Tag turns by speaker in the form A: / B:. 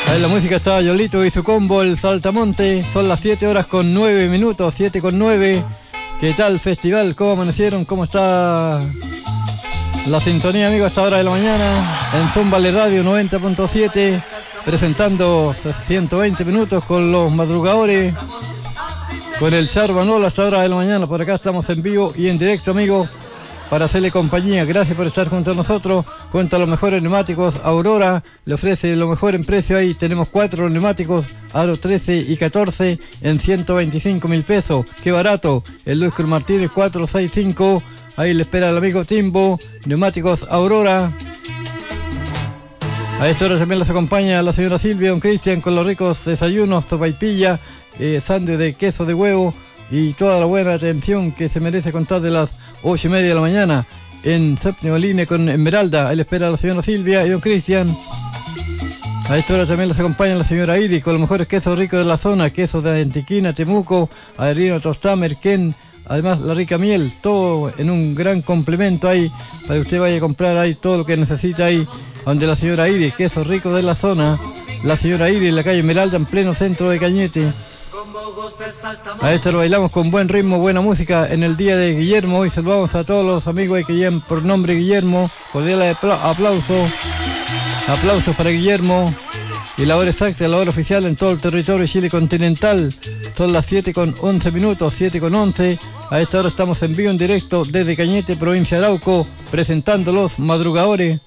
A: En la música está Yolito y su combo, el Saltamonte. Son las 7 horas con 9 minutos, 7 con 9. ¿Qué tal festival? ¿Cómo amanecieron? ¿Cómo está la sintonía, amigos, a esta hora de la mañana? En Zúmbale Radio 90.7, presentando 120 minutos con los madrugadores, con el Charbanol a esta hora de la mañana. Por acá estamos en vivo y en directo, amigos, para hacerle compañía. Gracias por estar junto a nosotros. Cuenta los mejores neumáticos Aurora, le ofrece lo mejor en precio. Ahí tenemos 4 neumáticos, aro 13 y 14 en 125.000 pesos. Qué barato. El Luis Cruz Martínez 465. Ahí le espera el amigo Timbo. Neumáticos Aurora. A esta hora también los acompaña la señora Silvia, don Cristian, con los ricos desayunos, sopaipilla, sándwich de queso de huevo y toda la buena atención que se merece contar de las 8:30 de la mañana en séptima línea con Esmeralda. Ahí le espera la señora Silvia y don Cristian. A esta hora también los acompaña la señora Iris con los mejores quesos ricos de la zona, quesos de Antiquina, Temuco, Adriano Tostá, Merquén, además la rica miel, todo en un gran complemento ahí, para que usted vaya a comprar ahí todo lo que necesita ahí, donde la señora Iris, quesos ricos de la zona, la señora Iris en la calle Esmeralda en pleno centro de Cañete. A esto lo bailamos con buen ritmo, buena música en el día de Guillermo. Y saludamos a todos los amigos que llegan por nombre Guillermo. Cordial aplausos para Guillermo. Y la hora exacta, la hora oficial en todo el territorio de Chile continental. Son las 7 con 11 minutos, 7 con 11. A esta hora estamos en vivo, en directo desde Cañete, provincia de Arauco, presentando los madrugadores.